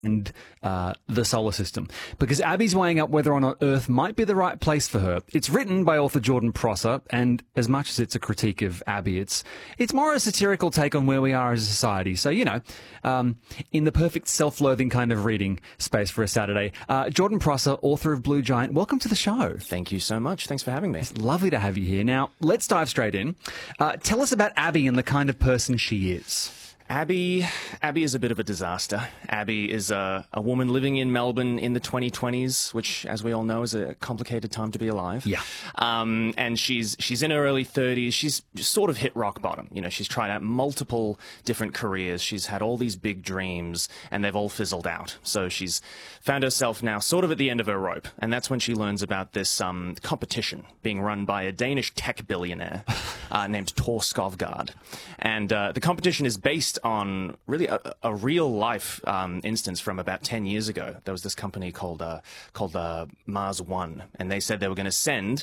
and the solar system, because Abby's weighing up whether or not Earth might be the right place for her. It's written by author Jordan Prosser, and as much as it's a critique of Abby, it's more a satirical take on where we are as a society. So, you know, in the perfect self-loathing kind of reading space for a Saturday. Jordan Prosser, author of Blue Giant, welcome to the show. Thank you so much. Thanks for having me. It's lovely to have you here. Now, let's dive straight in. Tell us about Abby and the kind of person she is. Abby is a bit of a disaster. Abby is a woman living in Melbourne in the 2020s, which, as we all know, is a complicated time to be alive. Yeah. And she's in her early 30s. She's sort of hit rock bottom. You know, she's tried out multiple different careers. She's had all these big dreams, and they've all fizzled out. So she's found herself now sort of at the end of her rope. And that's when she learns about this competition being run by a Danish tech billionaire named Tor Skovgaard. And the competition is based on really a real life instance from about 10 years ago. There was this company called Mars One, and they said they were going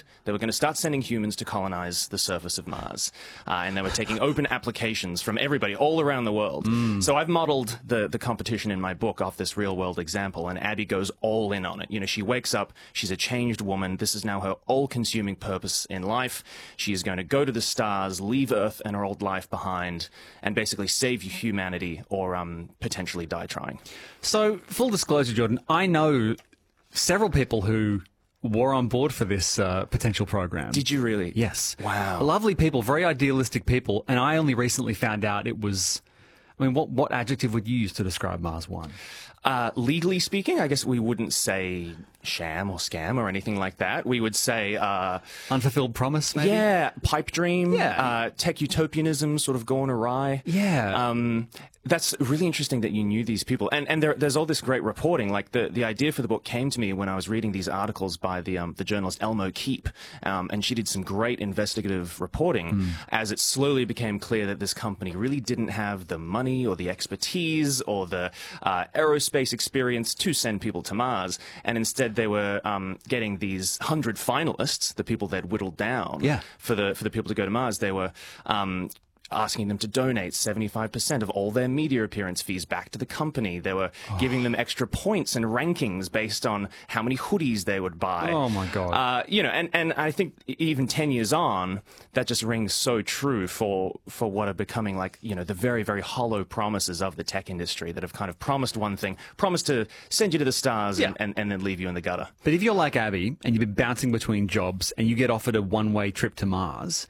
to start sending humans to colonize the surface of Mars, and they were taking open applications from everybody all around the world. So I've modeled the competition in my book off this real world example, and Abby goes all in on it. You know, she wakes up, she's a changed woman. This is now her all-consuming purpose in life. She is going to go to the stars, leave Earth and her old life behind, and basically save humanity or potentially die trying. So, full disclosure, Jordan, I know several people who were on board for this potential program. Did you really? Yes. Wow. Lovely people, very idealistic people, and I only recently found out it was... I mean, what adjective would you use to describe Mars One? Legally speaking, I guess we wouldn't say sham or scam or anything like that. We would say... unfulfilled promise, maybe? Yeah, pipe dream, Yeah. tech utopianism sort of gone awry. Yeah. That's really interesting that you knew these people. And there's all this great reporting. Like, the idea for the book came to me when I was reading these articles by the journalist Elmo Keep. And she did some great investigative reporting as it slowly became clear that this company really didn't have the money or the expertise or the aerospace experience to send people to Mars. And instead they were getting these 100 finalists, the people they'd whittled down for the people to go to Mars. They were... asking them to donate 75% of all their media appearance fees back to the company. They were giving them extra points and rankings based on how many hoodies they would buy. Oh, my God. You know, and I think even 10 years on, that just rings so true for what are becoming, like, you know, the very, very hollow promises of the tech industry that have kind of promised one thing, promised to send you to the stars and then leave you in the gutter. But if you're like Abby and you've been bouncing between jobs and you get offered a one-way trip to Mars,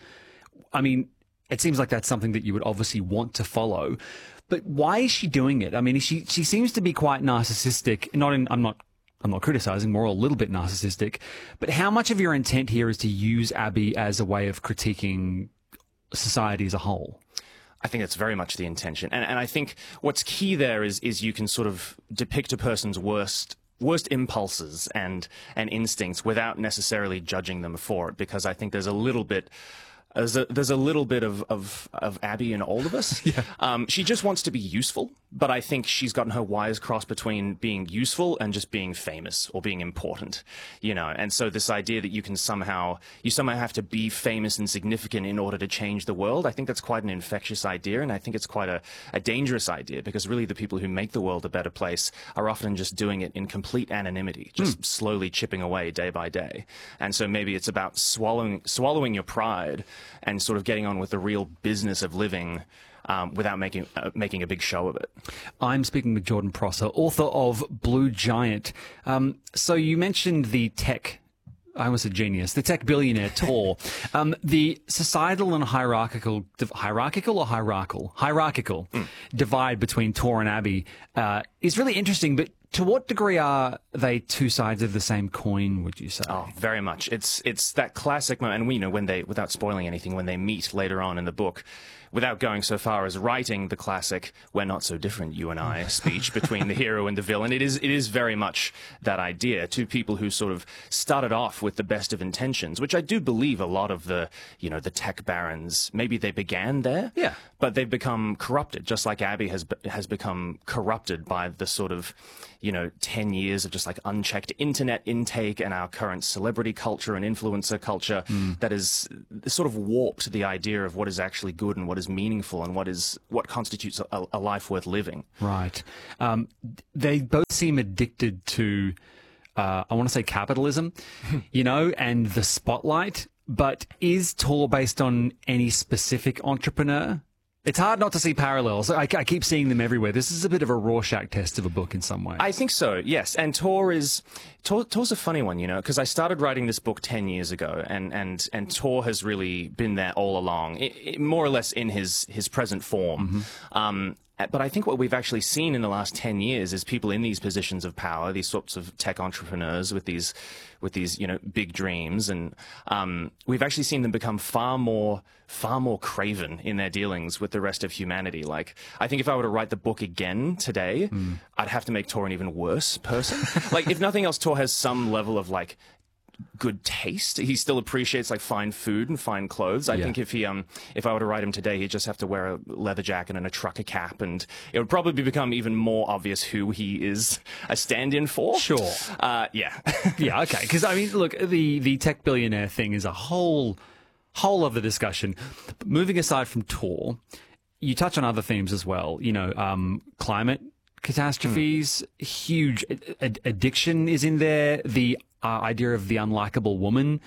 I mean... it seems like that's something that you would obviously want to follow. But why is she doing it? I mean, she seems to be quite narcissistic. I'm not criticizing, more a little bit narcissistic. But how much of your intent here is to use Abby as a way of critiquing society as a whole? I think that's very much the intention. And I think what's key there is you can sort of depict a person's worst impulses and instincts without necessarily judging them for it, because I think there's a little bit... There's a little bit of Abby in all of us. She just wants to be useful, but I think she's gotten her wires crossed between being useful and just being famous or being important, you know. And so this idea that you somehow have to be famous and significant in order to change the world, I think that's quite an infectious idea, and I think it's quite a dangerous idea, because really the people who make the world a better place are often just doing it in complete anonymity, just slowly chipping away day by day. And so maybe it's about swallowing your pride and sort of getting on with the real business of living without making a big show of it. I'm speaking with Jordan Prosser, author of Blue Giant. So you mentioned the tech... I almost said genius. The tech billionaire Tor. The societal and hierarchical divide between Tor and Abby is really interesting. But to what degree are they two sides of the same coin, would you say? Oh, very much. It's that classic moment, and we know when they, without spoiling anything, when they meet later on in the book, without going so far as writing the classic "We're not so different, you and I" speech between the hero and the villain. It is very much that idea. Two people who sort of started off with the best of intentions, which I do believe a lot of the tech barons, maybe they began there, but they've become corrupted, just like Abby has become corrupted by the sort of 10 years of just like unchecked internet intake and our current celebrity culture and influencer culture that has sort of warped the idea of what is actually good and what what is meaningful and what constitutes a life worth living. Right. They both seem addicted to, I want to say capitalism, and the spotlight. But is Tor based on any specific entrepreneur? It's hard not to see parallels. I keep seeing them everywhere. This is a bit of a Rorschach test of a book in some way. I think so, yes. And Tor's a funny one, because I started writing this book 10 years ago, and Tor has really been there all along, more or less in his present form. Mm-hmm. But I think what we've actually seen in the last 10 years is people in these positions of power, these sorts of tech entrepreneurs with these big dreams, and we've actually seen them become far more craven in their dealings with the rest of humanity. Like, I think if I were to write the book again today, I'd have to make Tor an even worse person. Like, if nothing else, Tor has some level of good taste. He still appreciates fine food and fine clothes. I think if I were to write him today, he'd just have to wear a leather jacket and a trucker cap, and it would probably become even more obvious who he is a stand-in for. Sure. Yeah. Yeah. Okay. Because look, the tech billionaire thing is a whole other discussion. Moving aside from Tor, you touch on other themes as well. Climate catastrophes, huge addiction is in there. The idea of the unlikable woman.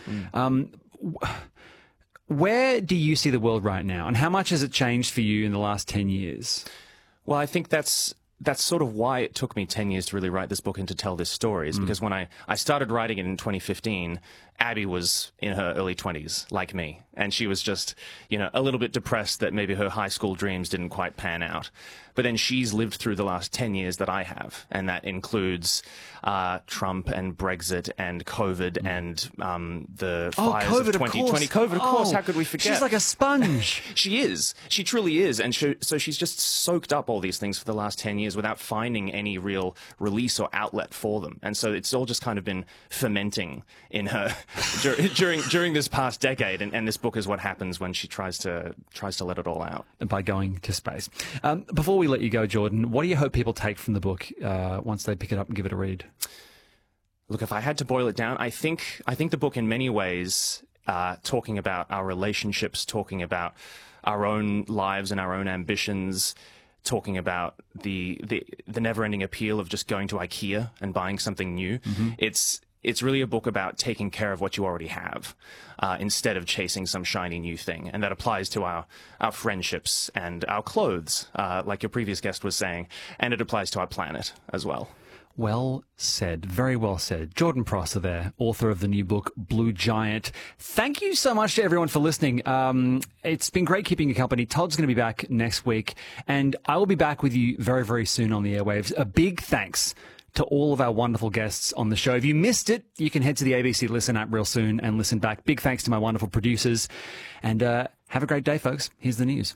Where do you see the world right now, and how much has it changed for you in the last 10 years? Well, I think that's sort of why it took me 10 years to really write this book and to tell this story, is because when I started writing it in 2015, Abby was in her early 20s, like me, and she was just, a little bit depressed that maybe her high school dreams didn't quite pan out. But then she's lived through the last 10 years that I have, and that includes Trump and Brexit and COVID and the fires COVID, of 2020. COVID, of course. How could we forget? She's like a sponge. She is. She truly is. And so she's just soaked up all these things for the last 10 years without finding any real release or outlet for them. And so it's all just kind of been fermenting in her during this past decade. And this book is what happens when she tries to let it all out. By going to space. Before we let you go, Jordan, what do you hope people take from the book once they pick it up and give it a read? Look, if I had to boil it down, I think the book in many ways, talking about our relationships, talking about our own lives and our own ambitions, talking about the never-ending appeal of just going to IKEA and buying something new. Mm-hmm. It's really a book about taking care of what you already have, instead of chasing some shiny new thing. And that applies to our friendships and our clothes, like your previous guest was saying. And it applies to our planet as well. Well said. Very well said. Jordan Prosser there, author of the new book, Blue Giant. Thank you so much to everyone for listening. It's been great keeping you company. Todd's going to be back next week, and I will be back with you very, very soon on the airwaves. A big thanks to all of our wonderful guests on the show. If you missed it, you can head to the ABC Listen app real soon and listen back. Big thanks to my wonderful producers. And have a great day, folks. Here's the news.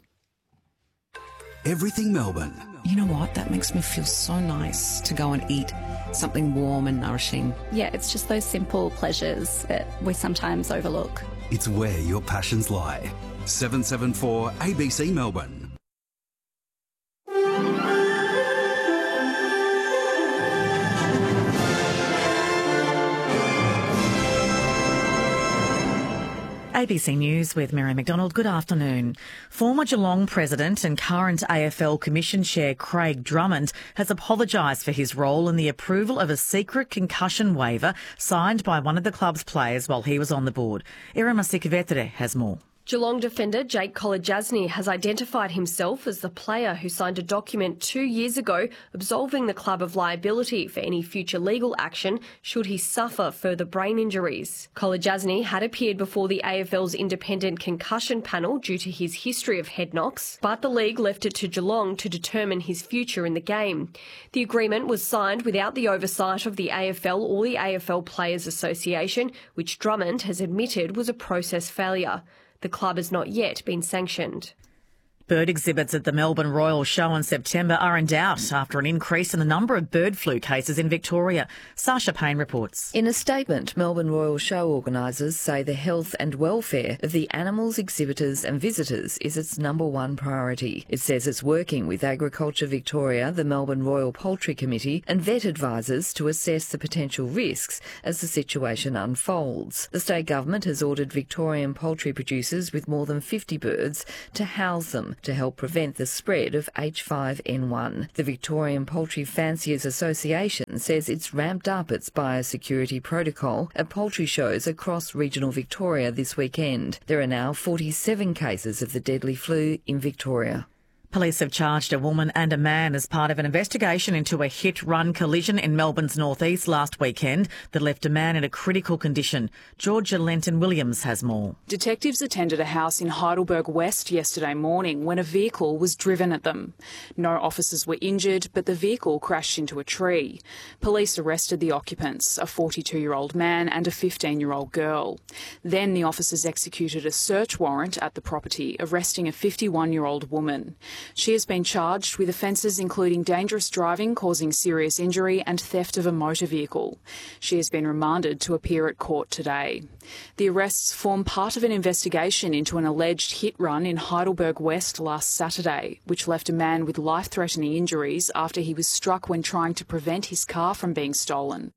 Everything Melbourne. You know what? That makes me feel so nice to go and eat something warm and nourishing. Yeah, it's just those simple pleasures that we sometimes overlook. It's where your passions lie. 774 ABC Melbourne. ABC News with Mary McDonald. Good afternoon. Former Geelong President and current AFL Commission Chair Craig Drummond has apologised for his role in the approval of a secret concussion waiver signed by one of the club's players while he was on the board. Irma Sikavetere has more. Geelong defender Jake Kolodjasny has identified himself as the player who signed a document 2 years ago absolving the club of liability for any future legal action should he suffer further brain injuries. Kolodjasny had appeared before the AFL's independent concussion panel due to his history of head knocks, but the league left it to Geelong to determine his future in the game. The agreement was signed without the oversight of the AFL or the AFL Players Association, which Drummond has admitted was a process failure. The club has not yet been sanctioned. Bird exhibits at the Melbourne Royal Show in September are in doubt after an increase in the number of bird flu cases in Victoria. Sasha Payne reports. In a statement, Melbourne Royal Show organisers say the health and welfare of the animals, exhibitors and visitors is its number one priority. It says it's working with Agriculture Victoria, the Melbourne Royal Poultry Committee and vet advisors to assess the potential risks as the situation unfolds. The state government has ordered Victorian poultry producers with more than 50 birds to house them to help prevent the spread of H5N1. The Victorian Poultry Fanciers Association says it's ramped up its biosecurity protocol at poultry shows across regional Victoria this weekend. There are now 47 cases of the deadly flu in Victoria. Police have charged a woman and a man as part of an investigation into a hit-run collision in Melbourne's northeast last weekend that left a man in a critical condition. Georgia Lenton-Williams has more. Detectives attended a house in Heidelberg West yesterday morning when a vehicle was driven at them. No officers were injured, but the vehicle crashed into a tree. Police arrested the occupants, a 42-year-old man and a 15-year-old girl. Then the officers executed a search warrant at the property, arresting a 51-year-old woman. She has been charged with offences including dangerous driving causing serious injury and theft of a motor vehicle. She has been remanded to appear at court today. The arrests form part of an investigation into an alleged hit-run in Heidelberg West last Saturday, which left a man with life-threatening injuries after he was struck when trying to prevent his car from being stolen.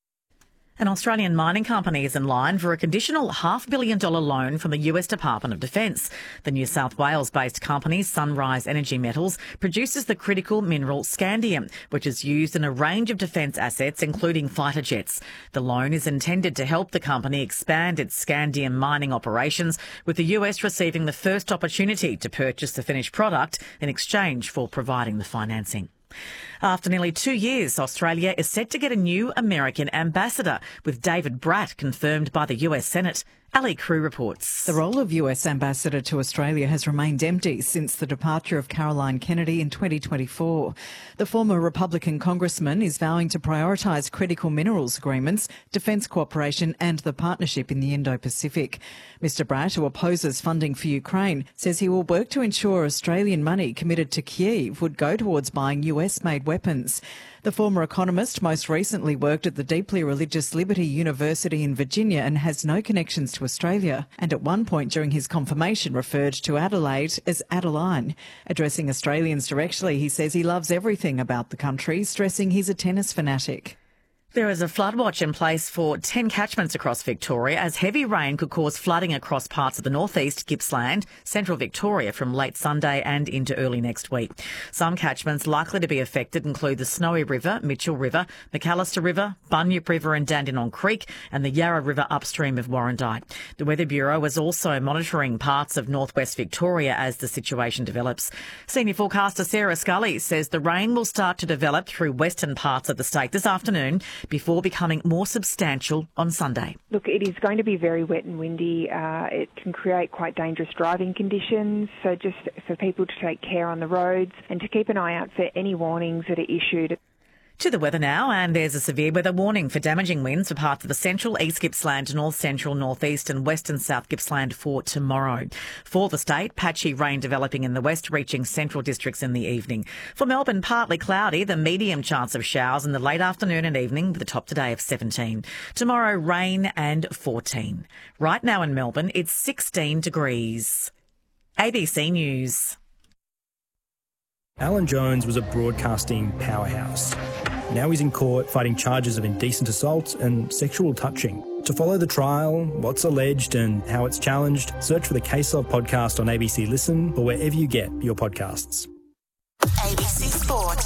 An Australian mining company is in line for a conditional $500 million loan from the US Department of Defence. The New South Wales-based company Sunrise Energy Metals produces the critical mineral scandium, which is used in a range of defence assets, including fighter jets. The loan is intended to help the company expand its scandium mining operations, with the US receiving the first opportunity to purchase the finished product in exchange for providing the financing. After nearly 2 years, Australia is set to get a new American ambassador, with David Bratt confirmed by the US Senate. Ali Crew reports. The role of US Ambassador to Australia has remained empty since the departure of Caroline Kennedy in 2024. The former Republican congressman is vowing to prioritise critical minerals agreements, defence cooperation and the partnership in the Indo-Pacific. Mr Bratt, who opposes funding for Ukraine, says he will work to ensure Australian money committed to Kyiv would go towards buying US-made weapons. The former economist most recently worked at the deeply religious Liberty University in Virginia and has no connections to Australia, and at one point during his confirmation referred to Adelaide as Adeline. Addressing Australians directly, he says he loves everything about the country, stressing he's a tennis fanatic. There is a flood watch in place for 10 catchments across Victoria as heavy rain could cause flooding across parts of the northeast, Gippsland, central Victoria from late Sunday and into early next week. Some catchments likely to be affected include the Snowy River, Mitchell River, McAllister River, Bunyip River and Dandenong Creek and the Yarra River upstream of Warrandyte. The Weather Bureau is also monitoring parts of northwest Victoria as the situation develops. Senior forecaster Sarah Scully says the rain will start to develop through western parts of the state this afternoon, before becoming more substantial on Sunday. Look, it is going to be very wet and windy. It can create quite dangerous driving conditions, so just for people to take care on the roads and to keep an eye out for any warnings that are issued. To the weather now, and there's a severe weather warning for damaging winds for parts of the central, east Gippsland, north central, northeast and west and south Gippsland for tomorrow. For the state, patchy rain developing in the west, reaching central districts in the evening. For Melbourne, partly cloudy, the medium chance of showers in the late afternoon and evening with a top today of 17. Tomorrow, rain and 14. Right now in Melbourne, it's 16 degrees. ABC News. Alan Jones was a broadcasting powerhouse. Now he's in court fighting charges of indecent assault and sexual touching. To follow the trial, what's alleged and how it's challenged, search for the Case Of podcast on ABC Listen or wherever you get your podcasts. ABC Sport.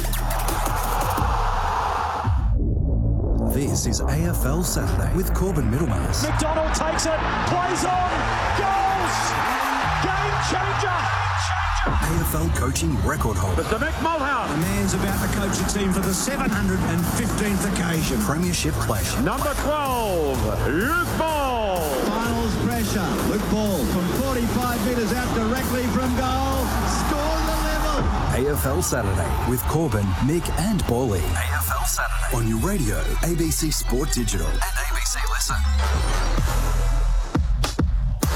This is AFL Saturday with Corbin Middlemass. McDonald takes it, plays on, goals! Game changer! AFL coaching record holder. Mr. Mick Mulhern. The man's about to coach a team for the 715th occasion. Premiership player. Number 12, Luke Ball. Finals pressure. Luke Ball from 45 metres out directly from goal. Scores the level. AFL Saturday with Corbin, Mick and Bally. AFL Saturday. On your radio, ABC Sport Digital and ABC Listen.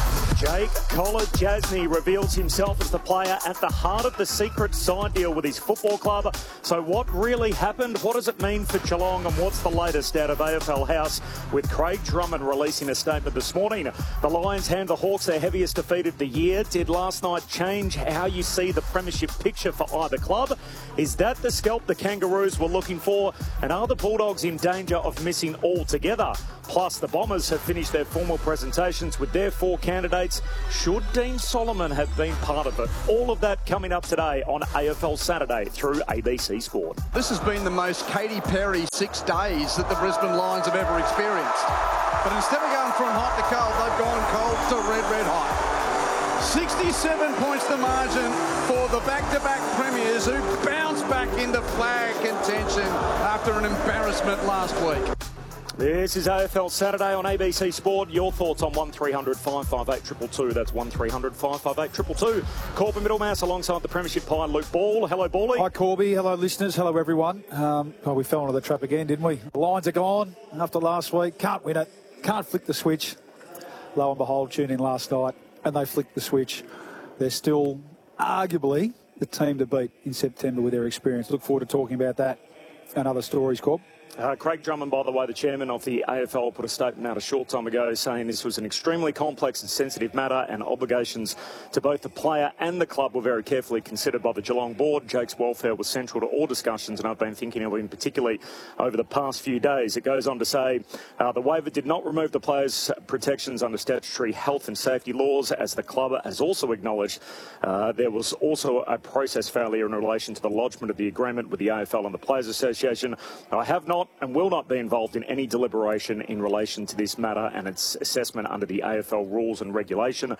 Jake Kolodjasny reveals himself as the player at the heart of the secret side deal with his football club. So what really happened? What does it mean for Geelong? And what's the latest out of AFL House with Craig Drummond releasing a statement this morning? The Lions hand the Hawks their heaviest defeat of the year. Did last night change how you see the premiership picture for either club? Is that the scalp the Kangaroos were looking for? And are the Bulldogs in danger of missing altogether? Plus, the Bombers have finished their formal presentations with their 4 candidates. Should Dean Solomon have been part of it? All of that coming up today on AFL Saturday through ABC Sport. This has been the most Katy Perry 6 days that the Brisbane Lions have ever experienced. But instead of going from hot to cold, they've gone cold to red hot. 67 points the margin for the back-to-back premiers who bounced back into flag contention after an embarrassment last week. This is AFL Saturday on ABC Sport. Your thoughts on 1300 558 222. That's 1300 558 222. Corbin Middlemass alongside the Premiership Pie, Luke Ball. Hello, Bally. Hi, Corby. Hello, listeners. Hello, everyone. We fell into the trap again, didn't we? The Lions are gone after last week. Can't win it. Can't flick the switch. Lo and behold, tuned in last night and they flicked the switch. They're still arguably the team to beat in September with their experience. Look forward to talking about that and other stories, Corb. Craig Drummond, by the way, the chairman of the AFL, put a statement out a short time ago saying this was an extremely complex and sensitive matter and obligations to both the player and the club were very carefully considered by the Geelong board. Jake's welfare was central to all discussions, and I've been thinking of him particularly over the past few days. It goes on to say the waiver did not remove the players' protections under statutory health and safety laws, as the club has also acknowledged. There was also a process failure in relation to the lodgement of the agreement with the AFL and the Players Association. I have not and will not be involved in any deliberation in relation to this matter and its assessment under the AFL rules and regulations.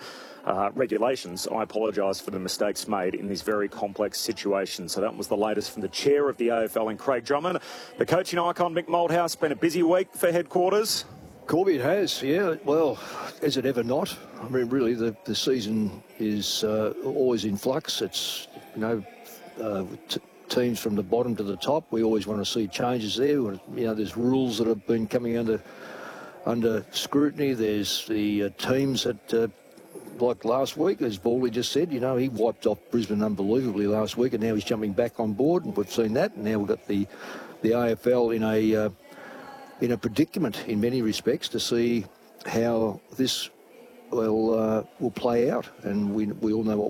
I apologise for the mistakes made in this very complex situation. So that was the latest from the chair of the AFL and Craig Drummond. The coaching icon, Mick Malthouse, been a busy week for headquarters. Corby, it has, yeah. Well, is it ever not? I mean, really, the season is always in flux. It's, teams from the bottom to the top. We always want to see changes there. There's rules that have been coming under scrutiny. There's the teams that, like last week, as Bally just said, he wiped off Brisbane unbelievably last week, and now he's jumping back on board, and we've seen that. And now we've got the AFL in a predicament in many respects to see how this will play out. And we all know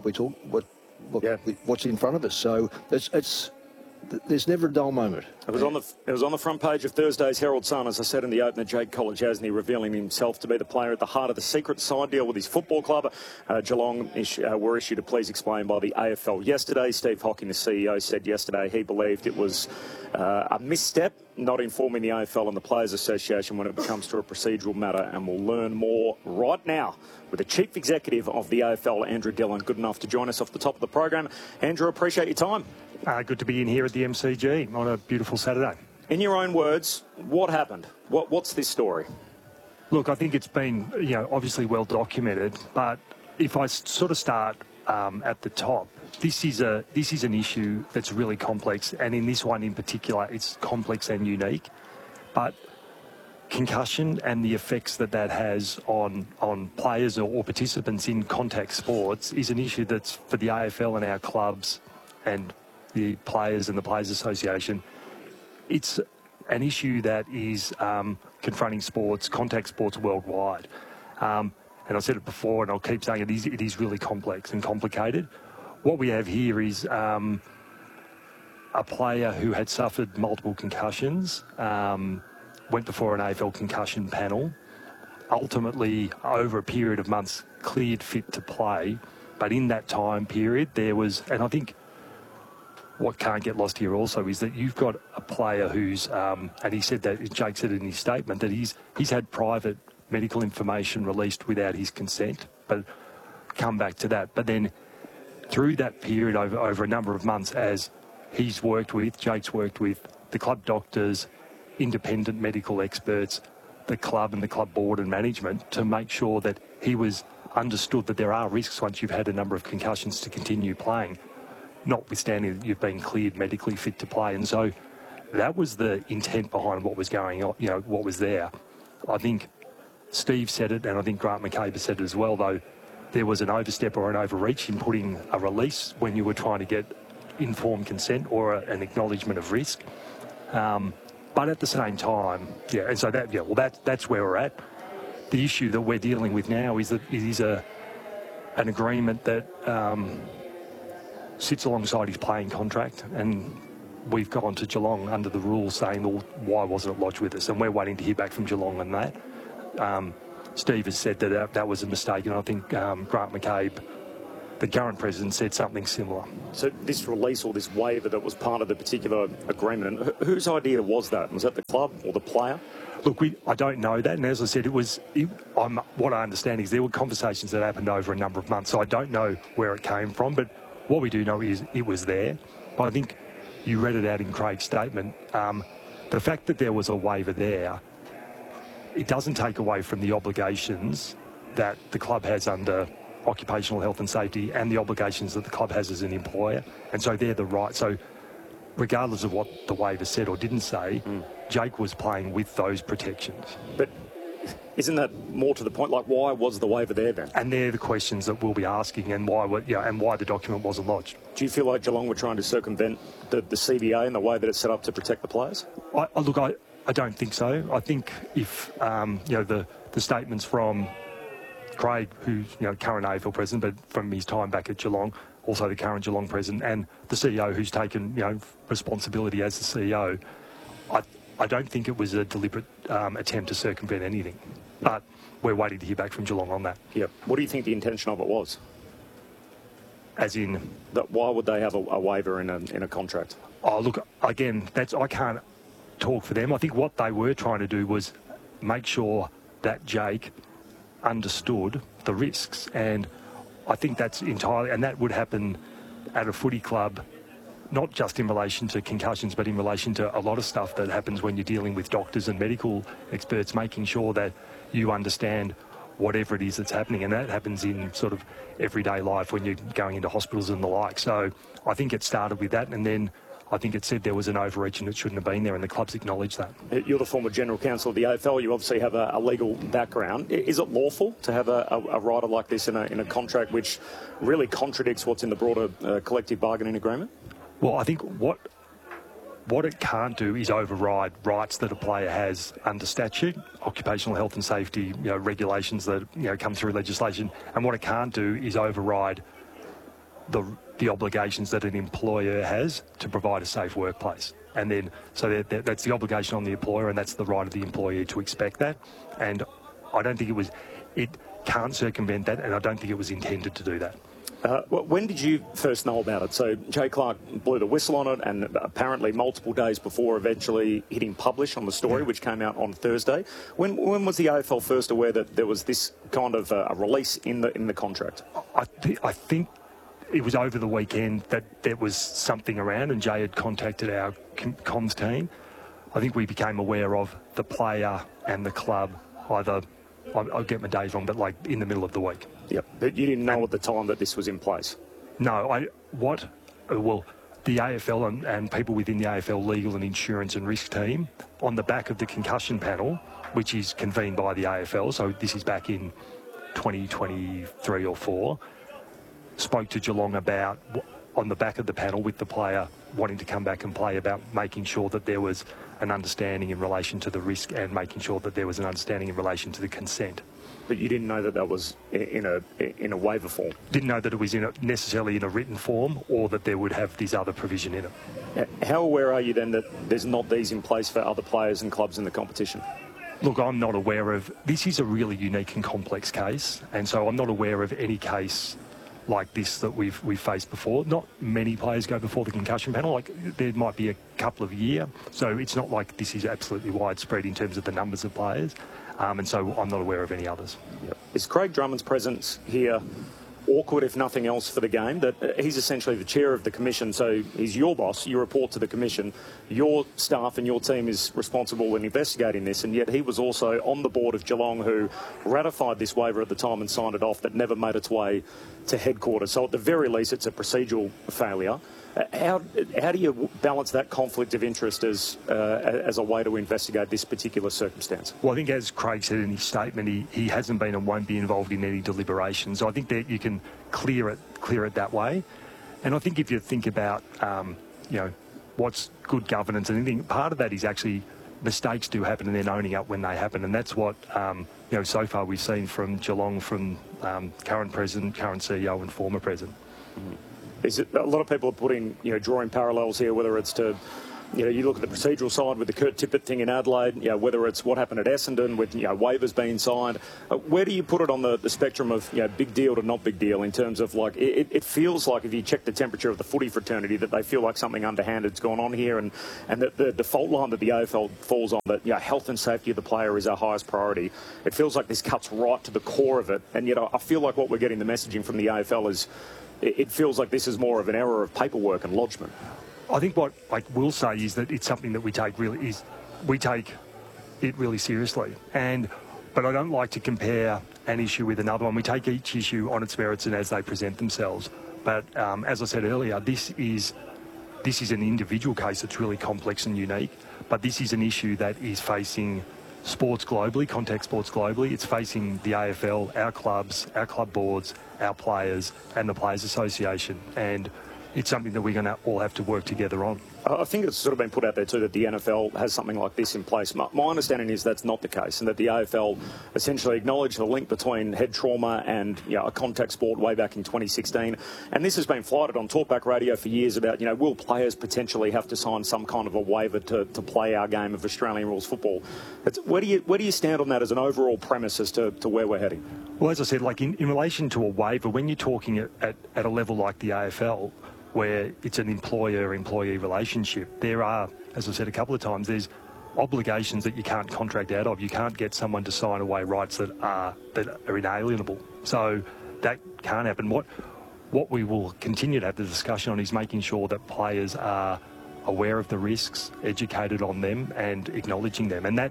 what's in front of us. So there's never a dull moment. It was on the front page of Thursday's Herald Sun, as I said in the opener, Jake Kolodjasny revealing himself to be the player at the heart of the secret side deal with his football club. Geelong were issued a please explain by the AFL yesterday. Steve Hocking, the CEO, said yesterday he believed it was a misstep not informing the AFL and the Players Association when it comes to a procedural matter, and we'll learn more right now with the Chief Executive of the AFL, Andrew Dillon, good enough to join us off the top of the program. Andrew, appreciate your time. Good to be in here at the MCG on a beautiful Saturday. In your own words, what happened? What's this story? Look, I think it's been, obviously well documented, but if I sort of start at the top, this is an issue that's really complex, and in this one in particular, it's complex and unique. But concussion and the effects that has on players or participants in contact sports is an issue that's for the AFL and our clubs and the players and the Players Association. It's an issue that is confronting contact sports worldwide. And I said it before, and I'll keep saying it is really complex and complicated. What we have here is a player who had suffered multiple concussions, went before an AFL concussion panel, ultimately over a period of months cleared fit to play. But in that time period, there was, and I think what can't get lost here also is that you've got a player who's, and he said that, Jake said in his statement, that he's had private medical information released without his consent, but come back to that. But then through that period over a number of months, as Jake's worked with the club doctors, independent medical experts, the club and the club board and management to make sure that he was understood that there are risks once you've had a number of concussions to continue playing, notwithstanding that you've been cleared medically fit to play. And so that was the intent behind what was going on, what was there. I think Steve said it, and I think Grant McCabe said it as well, though. there was an overstep or an overreach in putting a release when you were trying to get informed consent or an acknowledgement of risk. But at the same time, and so that's where we're at. The issue that we're dealing with now is that it is an agreement that sits alongside his playing contract, and we've gone to Geelong under the rules saying, well, why wasn't it lodged with us? And we're waiting to hear back from Geelong on that. Steve has said that that was a mistake, and I think Grant McCabe, the current president, said something similar. So this release or this waiver that was part of the particular agreement, whose idea was that? Was that the club or the player? Look, I don't know that, and as I said, what I understand is there were conversations that happened over a number of months, so I don't know where it came from, but what we do know is it was there. But I think you read it out in Craig's statement. The fact that there was a waiver there, it doesn't take away from the obligations that the club has under occupational health and safety and the obligations that the club has as an employer. And so they're the right. So regardless of what the waiver said or didn't say, Jake was playing with those protections. But isn't that more to the point? Like, why was the waiver there then? And they're the questions that we'll be asking, and why the document wasn't lodged. Do you feel like Geelong were trying to circumvent the CBA and the way that it's set up to protect the players? I don't think so. I think if the statements from Craig, who's current AFL president, but from his time back at Geelong, also the current Geelong president, and the CEO who's taken responsibility as the CEO, I don't think it was a deliberate attempt to circumvent anything. But we're waiting to hear back from Geelong on that. Yep. What do you think the intention of it was? As in? That why would they have a waiver in a contract? Oh, look, again, I can't talk for them. I think what they were trying to do was make sure that Jake understood the risks, and I think that's entirely, and that would happen at a footy club, not just in relation to concussions, but in relation to a lot of stuff that happens when you're dealing with doctors and medical experts, making sure that you understand whatever it is that's happening, and that happens in sort of everyday life when you're going into hospitals and the like. So I think it started with that, and then I think it said there was an overreach and it shouldn't have been there, and the club's acknowledged that. You're the former General Counsel of the AFL. You obviously have a legal background. Is it lawful to have a rider like this in a contract which really contradicts what's in the broader collective bargaining agreement? Well, I think what it can't do is override rights that a player has under statute, occupational health and safety, regulations that come through legislation, and what it can't do is override the obligations that an employer has to provide a safe workplace. And then, so that's the obligation on the employer, and that's the right of the employee to expect that. And I don't think it can't circumvent that, and I don't think it was intended to do that. When did you first know about it? So Jay Clark blew the whistle on it, and apparently multiple days before eventually hitting publish on the story, which came out on Thursday. When was the AFL first aware that there was this kind of a release in the contract? I think it was over the weekend that there was something around, and Jay had contacted our comms team. I think we became aware of the player and the club either, I'll get my days wrong, but like in the middle of the week. Yep, but you didn't know at the time that this was in place? No, the AFL and people within the AFL legal and insurance and risk team, on the back of the concussion panel, which is convened by the AFL, so this is back in 2023 or 4, spoke to Geelong about, on the back of the panel with the player wanting to come back and play, about making sure that there was an understanding in relation to the risk and making sure that there was an understanding in relation to the consent. But you didn't know that was in a waiver form? Didn't know that it was necessarily in a written form, or that there would have this other provision in it. How aware are you then that there's not these in place for other players and clubs in the competition? Look, I'm not aware of... This is a really unique and complex case, and so I'm not aware of any case like this that we've faced before. Not many players go before the concussion panel. Like, there might be a couple of a year, so it's not like this is absolutely widespread in terms of the numbers of players, and so I'm not aware of any others. Yep. Is Craig Drummond's presence here awkward, if nothing else, for the game? That he's essentially the chair of the commission, so he's your boss, you report to the commission, your staff and your team is responsible in investigating this, and yet he was also on the board of Geelong, who ratified this waiver at the time and signed it off, that never made its way to headquarters. So at the very least, it's a procedural failure. How do you balance that conflict of interest as a way to investigate this particular circumstance? Well, I think as Craig said in his statement, he hasn't been and won't be involved in any deliberations. So I think that you can clear it that way. And I think if you think about, what's good governance and anything, part of that is actually mistakes do happen and then owning up when they happen. And that's what, so far we've seen from Geelong, from current president, current CEO and former president. Mm-hmm. A lot of people are putting, drawing parallels here, whether it's to, you look at the procedural side with the Kurt Tippett thing in Adelaide, whether it's what happened at Essendon with, waivers being signed. Where do you put it on the spectrum of, big deal to not big deal in terms of, it feels like if you check the temperature of the footy fraternity that they feel like something underhanded's gone on here and that the default line that the AFL falls on, that, health and safety of the player is our highest priority. It feels like this cuts right to the core of it. And yet I feel like what we're getting the messaging from the AFL is, it feels like this is more of an error of paperwork and lodgement. I think what I will say is that it's something that we take it really seriously. But I don't like to compare an issue with another one. We take each issue on its merits and as they present themselves. But as I said earlier, this is an individual case that's really complex and unique. But this is an issue that is facing sports globally, contact sports globally. It's facing the AFL, our clubs, our club boards, our players and the Players Association. And it's something that we're going to all have to work together on. I think it's sort of been put out there too that the NFL has something like this in place. My understanding is that's not the case, and that the AFL essentially acknowledged the link between head trauma and a contact sport way back in 2016. And this has been floated on Talkback Radio for years about, will players potentially have to sign some kind of a waiver to play our game of Australian rules football? Where do you stand on that as an overall premise as to where we're heading? Well, as I said, in relation to a waiver, when you're talking at a level like the AFL, where it's an employer-employee relationship, there are, as I said a couple of times, there's obligations that you can't contract out of. You can't get someone to sign away rights that are inalienable. So that can't happen. What we will continue to have the discussion on is making sure that players are aware of the risks, educated on them and acknowledging them. And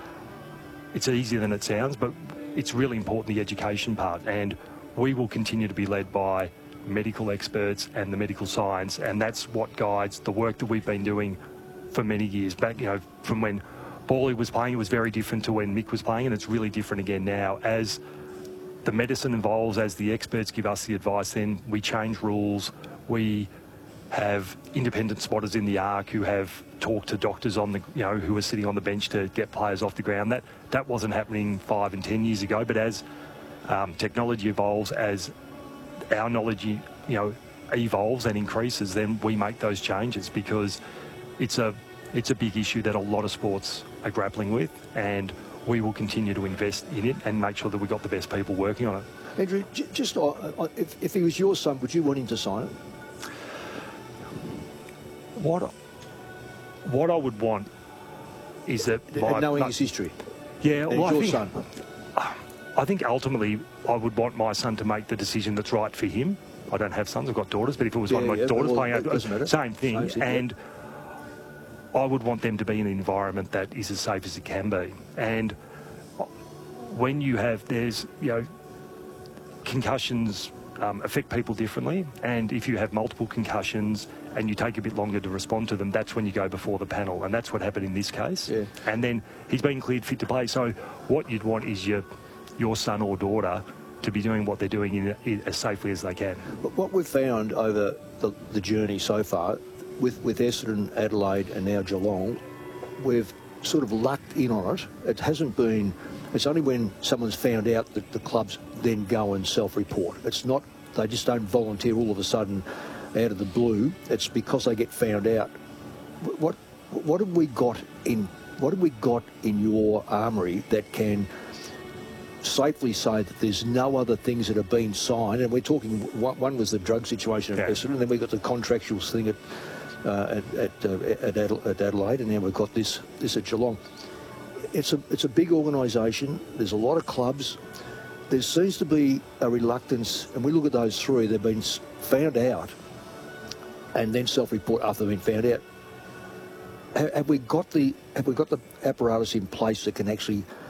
it's easier than it sounds, but it's really important, the education part. And we will continue to be led by medical experts and the medical science, and that's what guides the work that we've been doing for many years back. From when Bally was playing, it was very different to when Mick was playing, and it's really different again now. As the medicine evolves, as the experts give us the advice, then we change rules. We have independent spotters in the ARC who have talked to doctors on the, who are sitting on the bench to get players off the ground. That wasn't happening 5 and 10 years ago, but as technology evolves, as our knowledge, evolves and increases, then we make those changes, because it's a big issue that a lot of sports are grappling with, and we will continue to invest in it and make sure that we've got the best people working on it. Andrew, just if he was your son, would you want him to sign it? What I would want is that knowing his history. Yeah, well, your son. I think ultimately I would want my son to make the decision that's right for him. I don't have sons, I've got daughters, but if it was one of my daughters playing out, same thing. And I would want them to be in an environment that is as safe as it can be. And when there's concussions affect people differently, and if you have multiple concussions and you take a bit longer to respond to them, that's when you go before the panel, and that's what happened in this case. Yeah. And then he's been cleared fit to play. So what you'd want is your son or daughter to be doing what they're doing as safely as they can. What we've found over the journey so far, with Essendon, Adelaide and now Geelong, we've sort of lucked in on it. It hasn't been... It's only when someone's found out that the clubs then go and self-report. It's not... They just don't volunteer all of a sudden out of the blue. It's because they get found out. What have we got in your armoury that can safely say that there's no other things that have been signed? And we're talking, one was the drug situation at Essendon, and then we got the contractual thing at Adelaide, and now we've got this at Geelong. It's a big organisation. There's a lot of clubs. There seems to be a reluctance, and we look at those three. They've been found out, and then self-report after they've been found out. Have we got the apparatus in place that can actually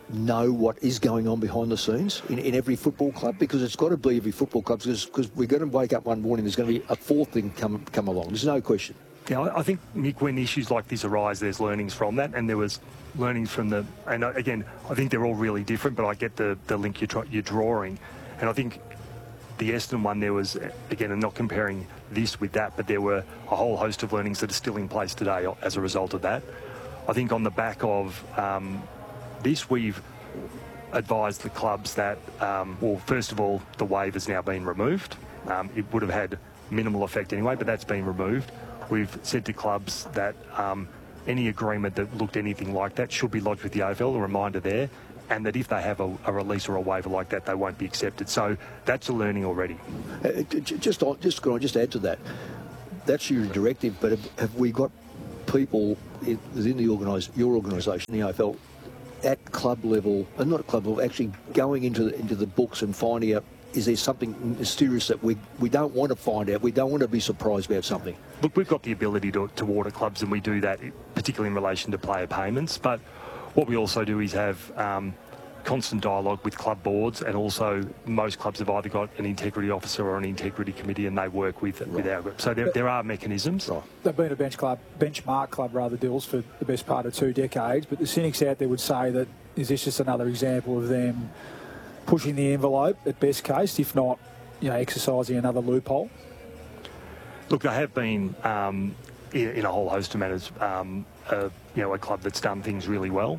know what is going on behind the scenes in every football club? Because it's got to be every football club, because we're going to wake up one morning, there's going to be a fourth thing come along. There's no question. Yeah, I think, Mick, when issues like this arise, there's learnings from that, and there was learnings from the... And again, I think they're all really different, but I get the link you're drawing. And I think the Essendon one, there was, again, I'm not comparing this with that, but there were a whole host of learnings that are still in place today as a result of that. I think on the back of this, we've advised the clubs that, well, first of all, the waiver has now been removed. It would have had minimal effect anyway, but that's been removed. We've said to clubs that any agreement that looked anything like that should be lodged with the AFL, a reminder there, and that if they have a release or a waiver like that, they won't be accepted. So that's a learning already. Just add to that. That's your directive, but have we got people within your organisation, the AFL, at club level, and not at club level, actually going into the books and finding out, is there something mysterious that we don't want to find out? We don't want to be surprised about something. Look, we've got the ability to audit clubs, and we do that particularly in relation to player payments. But what we also do is have constant dialogue with club boards, and also most clubs have either got an integrity officer or an integrity committee, and they work with our group. So there are mechanisms. Right. They've been a benchmark club, Dills, for the best part of 2 decades. But the cynics out there would say that, is this just another example of them pushing the envelope at best case, if not, exercising another loophole? Look, they have been in a whole host of matters. A club that's done things really well.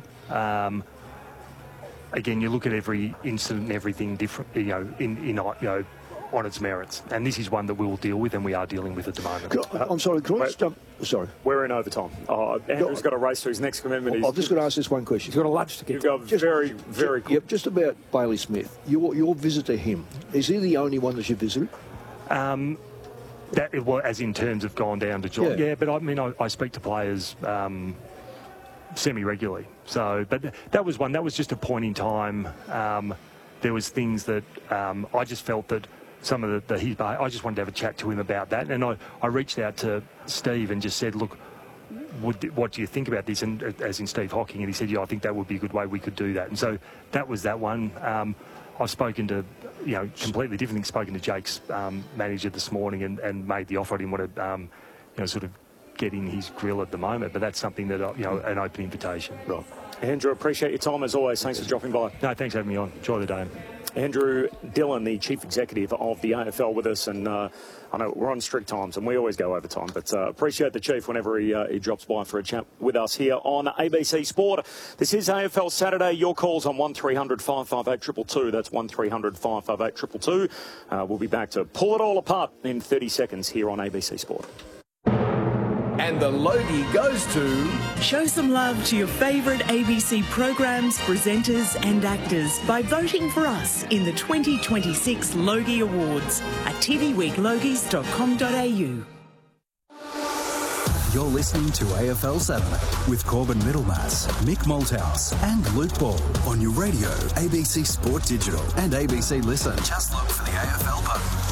Again, you look at every incident and everything different, on its merits, and this is one that we will deal with, and we are dealing with at the moment. I'm sorry, can I just jump? Sorry. We're in overtime. Andrew's got to race to his next commitment. I'm just going to ask this one question. He's got a lunch to get. You've got very quick. Yep, just about Bailey Smith. Your visit to him, is he the only one that you visited? As in terms of gone down to Geelong. Yeah, but I mean, I speak to players semi-regularly. So, but that was one. That was just a point in time. There was things that I just felt that some of I just wanted to have a chat to him about that. And I reached out to Steve and just said, look, what do you think about this? And as in Steve Hocking, and he said, yeah, I think that would be a good way we could do that. And so that was that one. I've spoken to, completely different things, spoken to Jake's manager this morning and made the offer. I didn't want to, sort of get in his grill at the moment, but that's something that, an open invitation. Right. Andrew, appreciate your time as always. Thanks for dropping by. No, thanks for having me on. Enjoy the day. Andrew Dillon, the Chief Executive of the AFL, with us, and I know we're on strict times and we always go over time, but appreciate the Chief whenever he drops by for a chat with us here on ABC Sport. This is AFL Saturday. Your calls on 1300 558 222. That's 1300 558 222. We'll be back to pull it all apart in 30 seconds here on ABC Sport. And the Logie goes to... Show some love to your favourite ABC programs, presenters and actors by voting for us in the 2026 Logie Awards at tvweeklogies.com.au. You're listening to AFL Saturday with Corbin Middlemass, Mick Malthouse and Luke Ball on your radio, ABC Sport Digital and ABC Listen. Just look for the AFL button.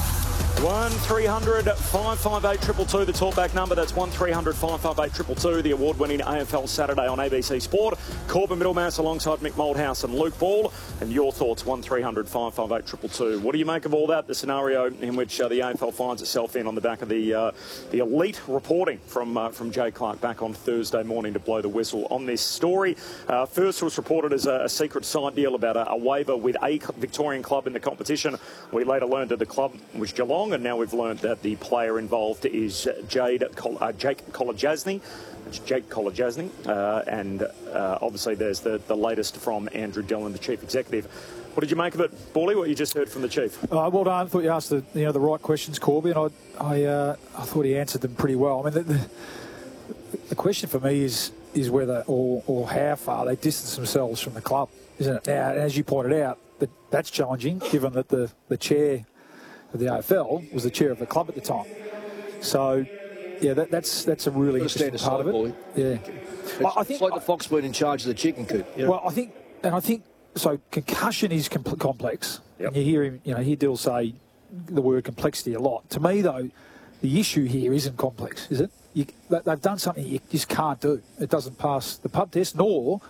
1300 558 222, the talkback number. That's 1300 558 222, the award-winning AFL Saturday on ABC Sport. Corbin Middlemass alongside Mick Malthouse and Luke Ball. And your thoughts, 1300 558 222. What do you make of all that? The scenario in which the AFL finds itself in on the back of the elite reporting from Jay Clark back on Thursday morning to blow the whistle on this story. First was reported as a secret side deal about a waiver with a Victorian club in the competition. We later learned that the club was Geelong, and now we've learned that the player involved is Jake Kolodjasny. It's Jake Kolodjasny, and obviously there's the latest from Andrew Dillon, the Chief Executive. What did you make of it, Bally, what you just heard from the Chief? Well done. I thought you asked the right questions, Corby, and I thought he answered them pretty well. I mean, the question for me is whether or how far they distance themselves from the club, isn't it? Now, as you pointed out, that's challenging, given that the chair of the AFL was the chair of the club at the time. So, yeah, that's a really interesting part of it. Boy. Yeah, I think it's like the fox being in charge of the chicken coop. Well, I think so. Concussion is complex. Yep. And you hear him, hear Dill say the word complexity a lot. To me, though, the issue here isn't complex, is it? They've done something you just can't do. It doesn't pass the pub test, nor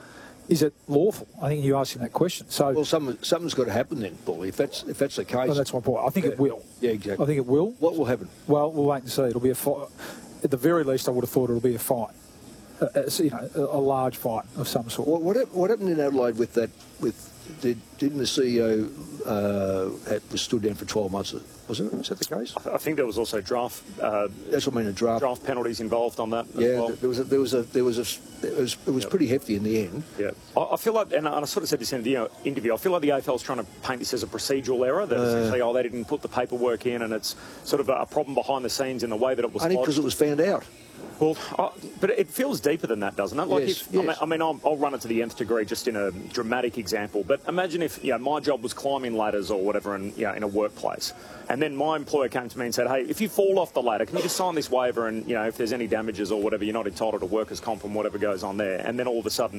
is it lawful? I think you asked him that question. So, well, something's got to happen then, Paul. If that's the case, well, that's my point. I think it will. Yeah, exactly. I think it will. What will happen? Well, we'll wait and see. It'll be a fight. At the very least, I would have thought it'll be a fight. A large fight of some sort. What happened in Adelaide with that? Didn't the CEO was stood down for 12 months? Wasn't it? Is that the case? I think there was also draft. That's what I mean. A draft penalties involved on that. Yeah, as well. it was pretty hefty in the end. Yeah, I feel like, and I sort of said this in the interview. I feel like the AFL's trying to paint this as a procedural error. That essentially, they didn't put the paperwork in, and it's sort of a problem behind the scenes in the way that it was. Only because it was found out. Well, but it feels deeper than that, doesn't it? Like, yes. I mean, I'll run it to the nth degree, just in a dramatic example. But imagine if my job was climbing ladders or whatever, in a workplace, and then my employer came to me and said, "Hey, if you fall off the ladder, can you just sign this waiver? And if there's any damages or whatever, you're not entitled to workers' comp and whatever goes on there." And then all of a sudden,